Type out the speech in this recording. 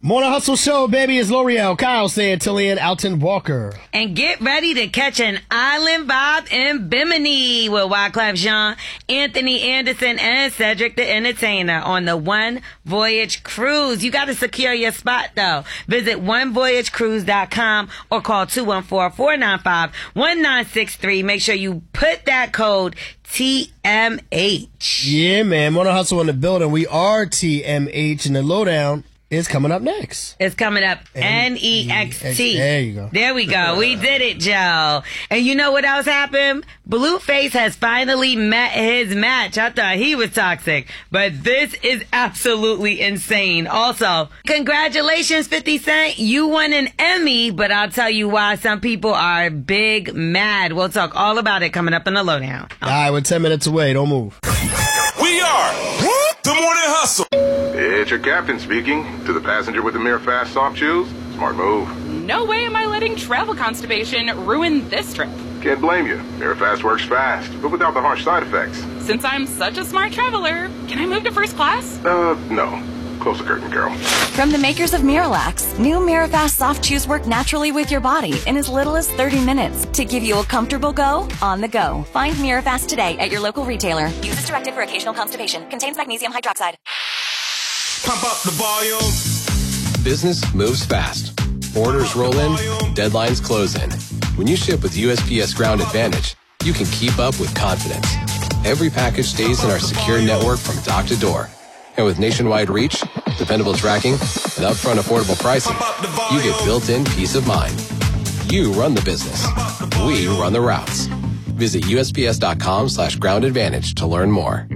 Morning Hustle Show, baby, is L'Oreal, Kyle Santillan, Alton Walker. And get ready to catch an island vibe in Bimini with Wyclef Jean, Anthony Anderson, and Cedric the Entertainer on the One Voyage Cruise. You got to secure your spot, though. Visit onevoyagecruise.com or call 214-495-1963. Make sure you put that code TMH. Yeah, man. Morning Hustle in the building. We are TMH, and the lowdown is coming up next. It's coming up NEXT. There you go. There we go. We did it, Joe. And you know what else happened? Blueface has finally met his match. I thought he was toxic, but this is absolutely insane. Also, congratulations, 50 Cent. You won an Emmy, but I'll tell you why some people are big mad. We'll talk all about it coming up in the lowdown. All right, we're 10 minutes away. Don't move. We are the Morning Hustle. It's your captain speaking. To the passenger with the Mirror Fast soft shoes, smart move. No way am I letting travel constipation ruin this trip. Can't blame you. Mirror Fast works fast, but without the harsh side effects. Since I'm such a smart traveler, can I move to first class? No. Close the curtain, Carol. From the makers of Miralax, new Mirafast soft chews work naturally with your body in as little as 30 minutes to give you a comfortable go on the go. Find Mirafast today at your local retailer. Use as directed for occasional constipation. Contains magnesium hydroxide. Pump up the volume. Business moves fast. Orders roll in, deadlines close in. When you ship with USPS Ground Advantage, you can keep up with confidence. Every package stays in our secure network from dock to door. And with nationwide reach, dependable tracking, and upfront affordable pricing, you get built-in peace of mind. You run the business. We run the routes. Visit USPS.com/groundadvantage to learn more.